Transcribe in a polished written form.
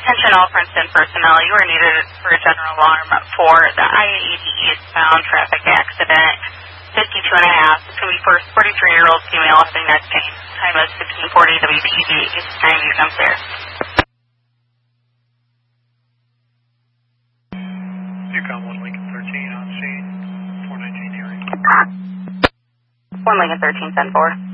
Attention all Princeton personnel, you are needed for a general alarm for the I-80 eastbound traffic accident, 52 and a half, between 43-year-old female having neck pain. Time is 1640 WPD. Time you come there. Yukon 1 Lincoln 13 on scene, 419 hearing. 1 Lincoln 13, 10-4.